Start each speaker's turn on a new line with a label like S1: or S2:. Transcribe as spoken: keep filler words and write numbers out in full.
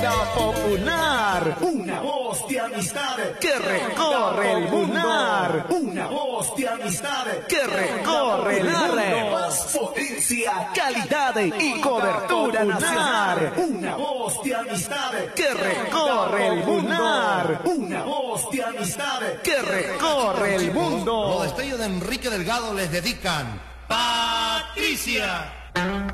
S1: Onda Popular,
S2: una voz de amistad
S1: que recorre el mundo.
S2: Una voz de amistad
S1: que recorre el mundo.
S2: Más potencia,
S1: Calidad y cobertura nacional.
S2: Una voz de amistad
S1: que recorre el mundo.
S2: Una voz de amistad
S1: que recorre el mundo.
S3: Los destellos de Enrique Delgado les dedican Patricia.